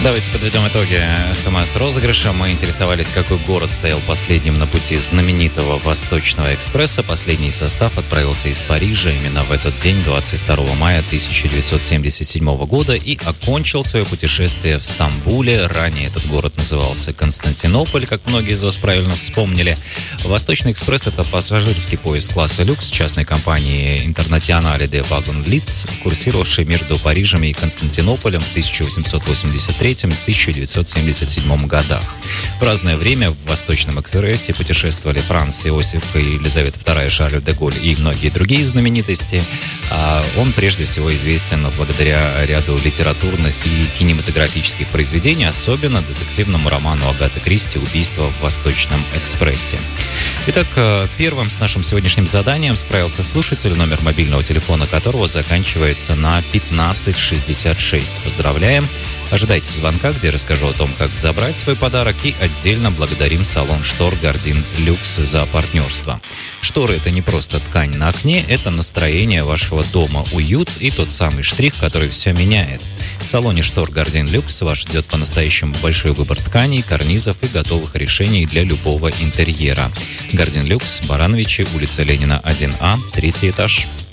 Давайте подведем итоги СМС-розыгрыша. Мы интересовались, какой город стоял последним на пути знаменитого Восточного экспресса. Последний состав отправился из Парижа именно в этот день, 22 мая 1977 года, и окончил свое путешествие в Стамбуле. Ранее этот город назывался Константинополь, как многие из вас правильно вспомнили. Восточный экспресс — это пассажирский поезд класса люкс частной компании Internationale de Wagonlits, курсировавший между Парижем и Константинополем в 1883-1977 годах. В разное время в Восточном экспрессе путешествовали Франц Иосиф и Елизавета II, Шарль де Голль и многие другие знаменитости. Он прежде всего известен благодаря ряду литературных и кинематографических произведений, особенно детективному роману Агаты Кристи «Убийство в Восточном экспрессе». Итак, первым с нашим сегодняшним заданием справился слушатель, номер мобильного телефона которого заканчивается на 1566. Поздравляем! Ожидайте звонка, где расскажу о том, как забрать свой подарок, и отдельно благодарим салон штор «Гардин Люкс» за партнерство. Шторы — это не просто ткань на окне, это настроение вашего дома, уют и тот самый штрих, который все меняет. В салоне штор «Гардин Люкс» вас ждет по-настоящему большой выбор тканей, карнизов и готовых решений для любого интерьера. «Гардин Люкс», Барановичи, улица Ленина, 1А, 3-й этаж.